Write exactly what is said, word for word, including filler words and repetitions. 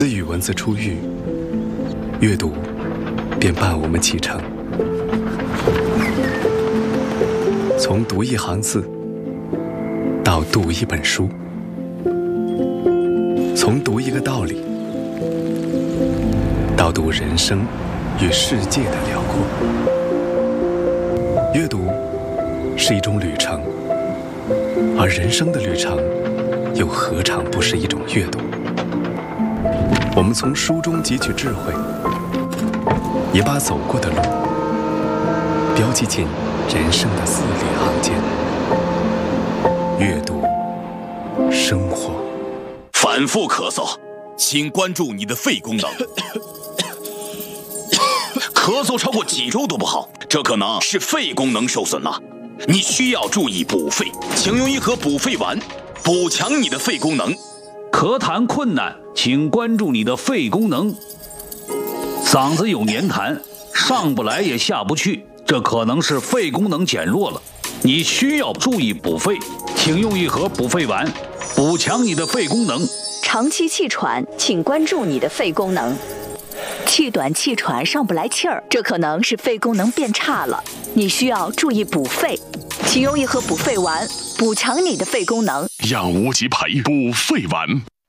字与文字出狱，阅读便伴我们启程。从读一行字到读一本书，从读一个道理到读人生与世界的辽阔。阅读是一种旅程，而人生的旅程又何尝不是一种阅读？我们从书中汲取智慧，也把走过的路标记进人生的字里行间。阅读，生活。 反复咳嗽，请关注你的肺功能。咳嗽超过几周都不好，这可能是肺功能受损了。你需要注意补肺，请用一盒补肺丸，补强你的肺功能。 咳痰困难，请关注你的肺功能。嗓子有黏痰，上不来也下不去，这可能是肺功能减弱了。你需要注意补肺，请用一盒补肺丸，补强你的肺功能。 长期气喘，请关注你的肺功能。气短气喘上不来气儿，这可能是肺功能变差了，你需要注意补肺，请用一盒补肺丸，补强你的肺功能。 让无极牌补肺丸。